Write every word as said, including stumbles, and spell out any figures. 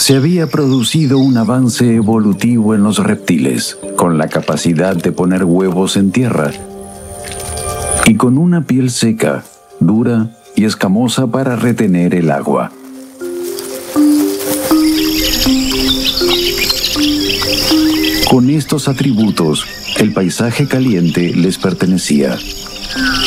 Se había producido un avance evolutivo en los reptiles, con la capacidad de poner huevos en tierra y con una piel seca, dura y escamosa para retener el agua. Con estos atributos, el paisaje caliente les pertenecía.